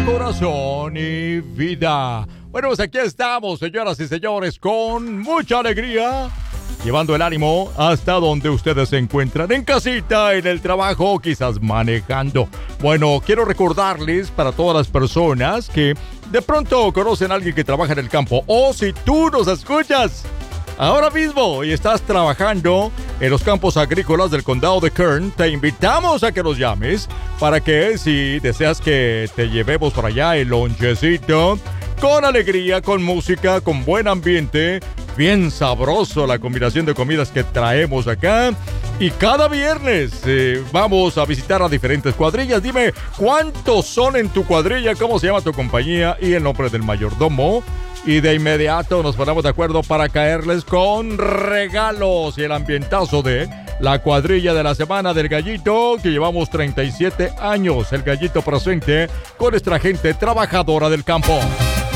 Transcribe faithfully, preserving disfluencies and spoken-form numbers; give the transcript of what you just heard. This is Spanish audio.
corazón y vida. Bueno, pues aquí estamos, señoras y señores, con mucha alegría, llevando el ánimo hasta donde ustedes se encuentran, en casita, en el trabajo, quizás manejando. Bueno, quiero recordarles para todas las personas que de pronto conocen a alguien que trabaja en el campo, o si tú nos escuchas ahora mismo y estás trabajando en los campos agrícolas del condado de Kern, te invitamos a que nos llames para que, si deseas que te llevemos por allá el lonchecito, con alegría, con música, con buen ambiente, bien sabroso la combinación de comidas que traemos acá. Y cada viernes eh, vamos a visitar a diferentes cuadrillas. Dime, ¿cuántos son en tu cuadrilla? ¿Cómo se llama tu compañía? Y el nombre del mayordomo. Y de inmediato nos ponemos de acuerdo para caerles con regalos y el ambientazo de la cuadrilla de la semana del Gallito, que llevamos treinta y siete años. El Gallito presente con nuestra gente trabajadora del campo.